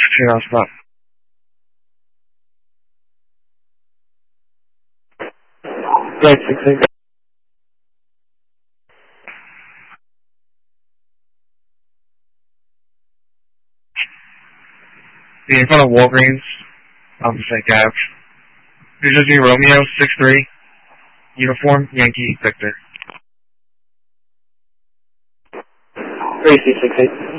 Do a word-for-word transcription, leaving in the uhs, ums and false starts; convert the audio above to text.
Here, I'll stop. Right, six six. Be in front of Walgreens. I'll just say Gav. New Jersey Romeo, six three. Uniform, Yankee, Victor. Gracie, six eight.